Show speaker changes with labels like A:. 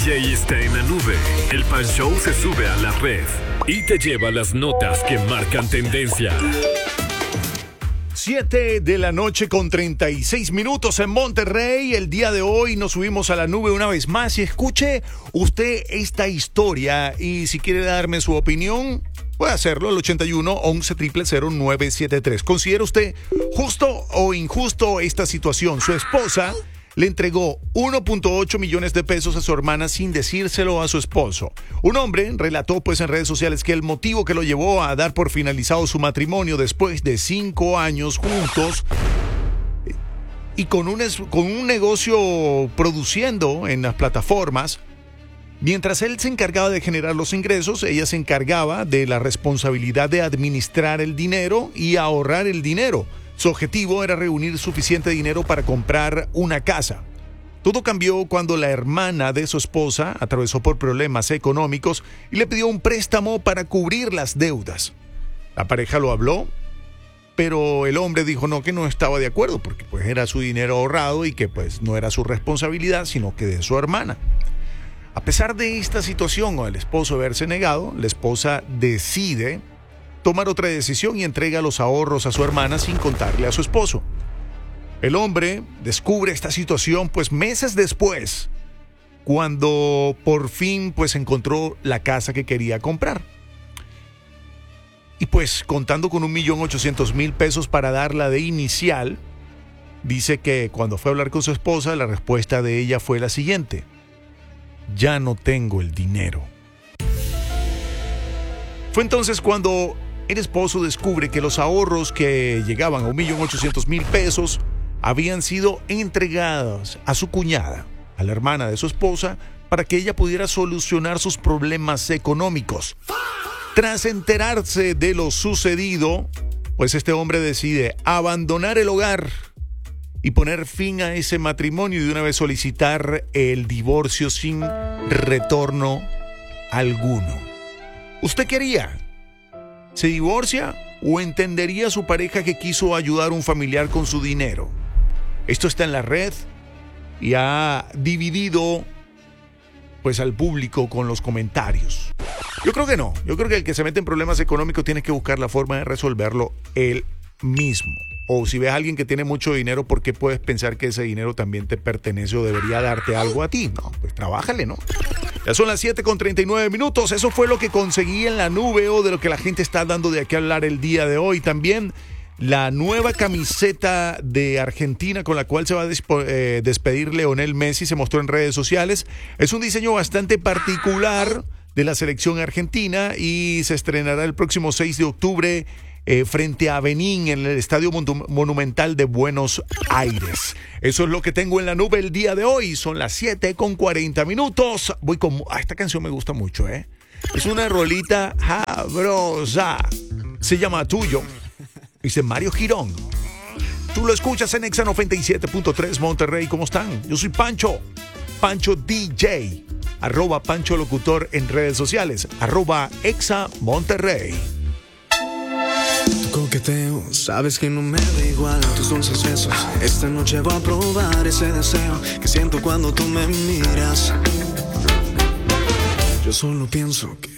A: DJ está en la nube. El Pan Show se sube a la red y te lleva las notas que marcan tendencia.
B: 7 de la noche con 36 minutos en Monterrey. El día de hoy nos subimos a la nube una vez más y escuche usted esta historia y si quiere darme su opinión puede hacerlo al 81 11 000 973. ¿Considera usted justo o injusto esta situación? Su esposa le entregó 1.8 millones de pesos a su hermana sin decírselo a su esposo. Un hombre relató pues en redes sociales que el motivo que lo llevó a dar por finalizado su matrimonio después de 5 años juntos y con un negocio produciendo en las plataformas, mientras él se encargaba de generar los ingresos, ella se encargaba de la responsabilidad de administrar el dinero y ahorrar el dinero. Su objetivo era reunir suficiente dinero para comprar una casa. Todo cambió cuando la hermana de su esposa atravesó por problemas económicos y le pidió un préstamo para cubrir las deudas. La pareja lo habló, pero el hombre dijo que no estaba de acuerdo porque pues era su dinero ahorrado y que pues no era su responsabilidad, sino que de su hermana. A pesar de esta situación o el esposo haberse negado, la esposa decide tomar otra decisión y entrega los ahorros a su hermana sin contarle a su esposo. El hombre descubre esta situación pues meses después, cuando por fin pues encontró la casa que quería comprar. Y pues contando con 1.800.000 pesos para darla de inicial, dice que cuando fue a hablar con su esposa, la respuesta de ella fue la siguiente: ya no tengo el dinero. Fue entonces cuando el esposo descubre que los ahorros que llegaban a 1.800.000 pesos habían sido entregados a su cuñada, a la hermana de su esposa, para que ella pudiera solucionar sus problemas económicos. Tras enterarse de lo sucedido, pues este hombre decide abandonar el hogar y poner fin a ese matrimonio y de una vez solicitar el divorcio sin retorno alguno. ¿Usted qué haría? ¿Se divorcia o entendería a su pareja que quiso ayudar a un familiar con su dinero? Esto está en la red y ha dividido pues al público con los comentarios. Yo creo que no. Yo creo que el que se mete en problemas económicos tiene que buscar la forma de resolverlo él mismo. O si ves a alguien que tiene mucho dinero, ¿por qué puedes pensar que ese dinero también te pertenece o debería darte algo a ti? No, pues trabájale, ¿no? Ya son las 7 con 39 minutos. Eso fue lo que conseguí en la nube o de lo que la gente está dando de qué hablar el día de hoy. También la nueva camiseta de Argentina con la cual se va a despedir Lionel Messi se mostró en redes sociales. Es un diseño bastante particular de la selección argentina y se estrenará el próximo 6 de octubre frente a Benín en el Estadio Monumental de Buenos Aires. Eso es lo que tengo en la nube el día de hoy. Son las 7 con 40 minutos. Voy con... esta canción me gusta mucho, ¿eh? Es una rolita sabrosa. Se llama Tuyo. Dice Mario Girón. Tú lo escuchas en Exa 97.3 Monterrey. ¿Cómo están? Yo soy Pancho. Pancho DJ. @Pancho Locutor en redes sociales. @Exa Monterrey.
C: Coqueteo, sabes que no me da igual tus dulces besos. Esta noche voy a probar ese deseo que siento cuando tú me miras. Yo solo pienso que